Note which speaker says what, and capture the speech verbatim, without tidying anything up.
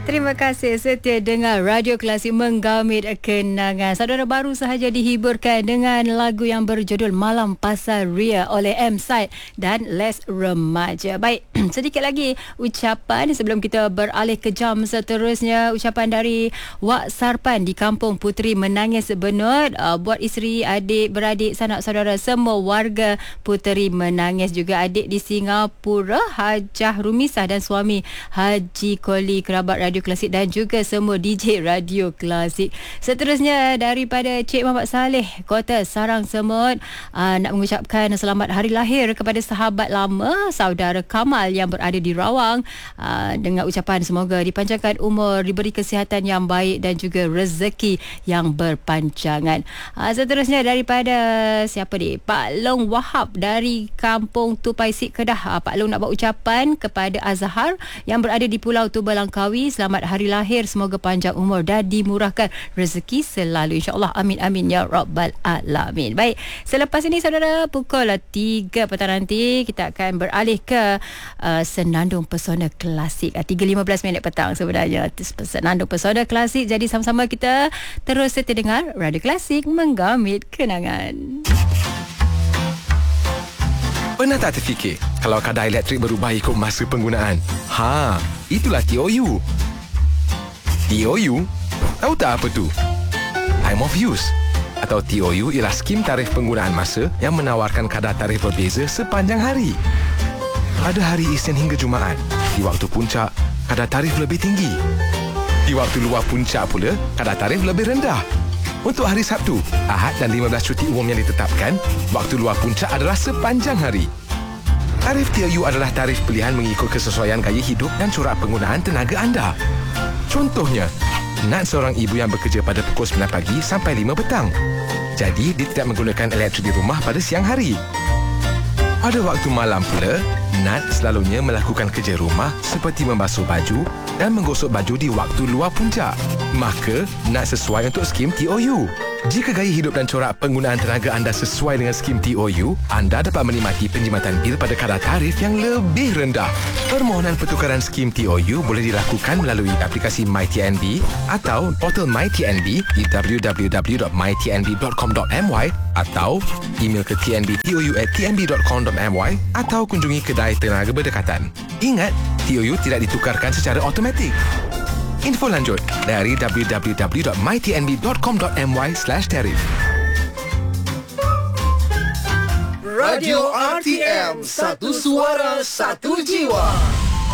Speaker 1: Terima kasih setia dengar Radio Klasik menggamit kenangan. Saudara baru sahaja dihiburkan dengan lagu yang berjudul Malam Pasar Ria oleh M. Said dan Les Remaja. Baik, sedikit lagi ucapan sebelum kita beralih ke jam seterusnya. Ucapan dari Wak Sarpan di Kampung Puteri Menangis Benut, uh, buat isteri, adik, beradik, sanak saudara semua warga Puteri Menangis, juga adik di Singapura Hajah Rumisah dan suami Haji Koli, kerabat Radio Klasik dan juga semua D J Radio Klasik. Seterusnya daripada Cik Muhammad Saleh, Kota Sarang Semut, uh, nak mengucapkan selamat hari lahir kepada sahabat lama saudara Kamal yang berada di Rawang, uh, dengan ucapan semoga dipanjangkan umur, diberi kesihatan yang baik dan juga rezeki yang berpanjangan. Uh, seterusnya daripada siapa ni? Pak Long Wahab dari Kampung Tupai Sik Kedah. Uh, Pak Long nak buat ucapan kepada Azhar yang berada di Pulau Tuba Langkawi. Selamat hari lahir, semoga panjang umur dan dimurahkan rezeki selalu, insya-Allah. Amin amin ya rabbal alamin. Baik, selepas ini saudara, pukul tiga petang nanti kita akan beralih ke uh, Senandung Pesona Klasik. uh, tiga lima belas minit petang sebenarnya Senandung Pesona Klasik. Jadi sama-sama kita terus setia dengar Radio Klasik menggamit kenangan.
Speaker 2: Pernah tak terfikir kalau kadar elektrik berubah ikut masa penggunaan? Ha, itulah T O U. T O U? Tahu tak apa tu? Time of use. Atau T O U ialah skim tarif penggunaan masa yang menawarkan kadar tarif berbeza sepanjang hari. Pada hari Isnin hingga Jumaat, di waktu puncak, kadar tarif lebih tinggi. Di waktu luar puncak pula, kadar tarif lebih rendah. Untuk hari Sabtu, Ahad dan lima belas cuti umum yang ditetapkan, waktu luar puncak adalah sepanjang hari. Tarif T O U adalah tarif pilihan mengikut kesesuaian gaya hidup dan corak penggunaan tenaga anda. Contohnya, Nat seorang ibu yang bekerja pada pukul sembilan pagi sampai lima petang. Jadi, dia tidak menggunakan elektrik di rumah pada siang hari. Pada waktu malam pula, Nat selalunya melakukan kerja rumah seperti membasuh baju dan menggosok baju di waktu luar puncak. Maka, Nat sesuai untuk skim T O U. Jika gaya hidup dan corak penggunaan tenaga anda sesuai dengan skim T O U, anda dapat menikmati penjimatan bil pada kadar tarif yang lebih rendah. Permohonan pertukaran skim T O U boleh dilakukan melalui aplikasi MyTNB atau portal MyTNB di w w w dot my t n b dot com dot m y atau email ke t n b t o u at t n b dot com dot m y atau kunjungi kedai tenaga berdekatan. Ingat, T O U tidak ditukarkan secara automatik. Info lanjut dari w w w dot my t n b dot com dot m y slash tarif.
Speaker 3: Radio R T M, satu suara, satu jiwa.